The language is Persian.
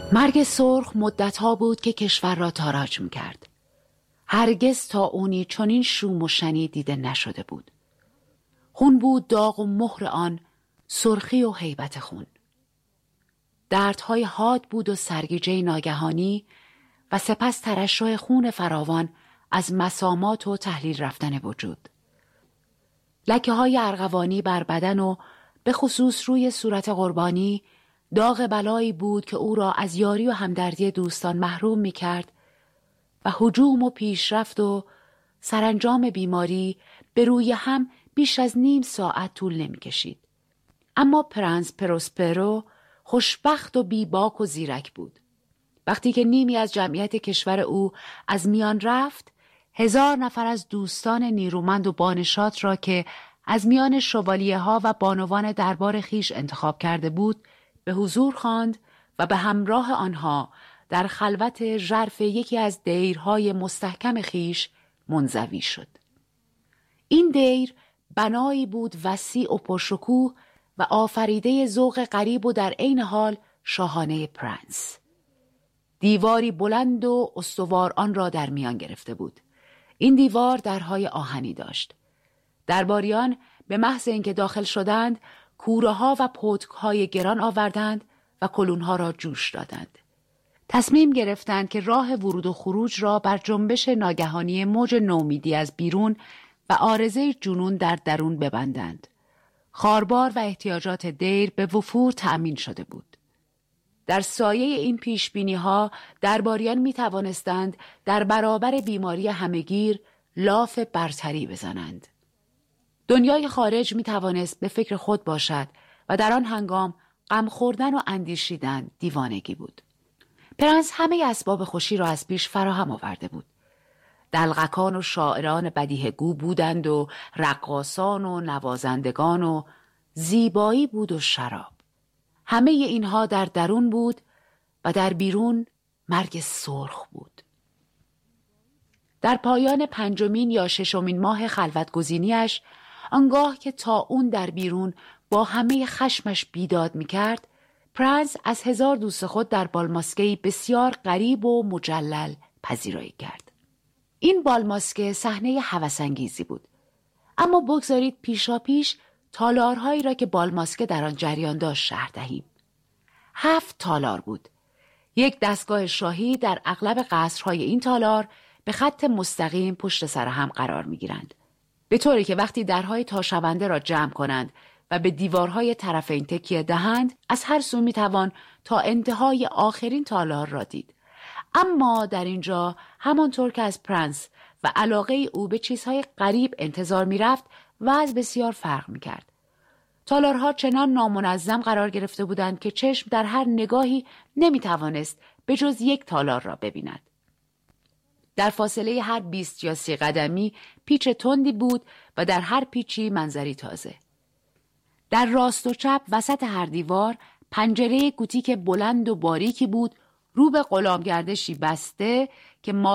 مرگ سرخ مدتها بود که کشور را تاراج می‌کرد. هرگز طاعونی چنین شوم و شنی دیده نشده بود. خون بود داغ و مهر آن، سرخی و هیبت خون. دردهای حاد بود و سرگیجه ناگهانی و سپس ترشح خون فراوان از مسامات و تحلیل رفتن وجود. لکه‌های ارغوانی بر بدن و به خصوص روی صورت قربانی داغ بلایی بود که او را از یاری و همدردی دوستان محروم می کرد و هجوم و پیشرفت و سرانجام بیماری به روی هم بیش از نیم ساعت طول نمی کشید. اما پرنس پروسپرو خوشبخت و بیباک و زیرک بود. وقتی که نیمی از جمعیت کشور او از میان رفت، 1000 نفر از دوستان نیرومند و بانشات را که از میان شوالیه ها و بانوان دربار خیش انتخاب کرده بود به حضور خواند و به همراه آنها در خلوت ژرف یکی از دیرهای مستحکم خیش منزوی شد. این دیر بنایی بود وسیع و پرشکوه و آفریده ذوق غریب و در عین حال شاهانه پرنس. دیواری بلند و استوار آن را در میان گرفته بود. این دیوار درهای آهنی داشت. درباریان به محض اینکه داخل شدند، کوره ها و پتک های گران آوردند و کلون ها را جوش دادند. تصمیم گرفتند که راه ورود و خروج را بر جنبش ناگهانی موج نومیدی از بیرون و عارضه جنون در درون ببندند. خاربار و احتیاجات دیر به وفور تأمین شده بود. در سایه این پیشبینی ها درباریان می توانستند در برابر بیماری همهگیر لاف برتری بزنند. دنیای خارج می توانست به فکر خود باشد و در آن هنگام غم خوردن و اندیشیدن دیوانگی بود. پرنس همه اسباب خوشی را از پیش فراهم آورده بود. دلغکان و شاعران بدیه‌گو بودند و رقاصان و نوازندگان و زیبایی بود و شراب. همه اینها در درون بود و در بیرون مرگ سرخ بود. در پایان 5مین یا 6مین ماه خلوتگزینیش، آنگاه که طاعون در بیرون با همه خشمش بیداد می‌کرد، پرنس از 1000 دوست خود در بالماسکه‌ای بسیار غریب و مجلل پذیرایی کرد. این بالماسکه صحنه هوس‌انگیزی بود. اما بگذارید پیشاپیش تالارهایی را که بالماسکه در آن جریان داشت شرح دهیم. 7 تالار بود. یک دستگاه شاهی در اغلب قصرهای این تالار به خط مستقیم پشت سر هم قرار می‌گیرند، به طوری که وقتی درهای تاشونده را جمع کنند و به دیوارهای طرفین تکیه دهند، از هر سو می‌توان تا انتهای آخرین تالار را دید. اما در اینجا همانطور که از پرنس و علاقه او به چیزهای غریب انتظار می‌رفت، وضع بسیار فرق می‌کرد. تالارها چنان نامنظم قرار گرفته بودند که چشم در هر نگاهی نمی‌توانست به جز یک تالار را ببیند. در فاصله هر 20 یا 30 قدمی پیچ تندی بود و در هر پیچی منظری تازه. در راست و چپ وسط هر دیوار پنجره کوچیک بلند و باریکی بود، رو به غلامگردشی بسته که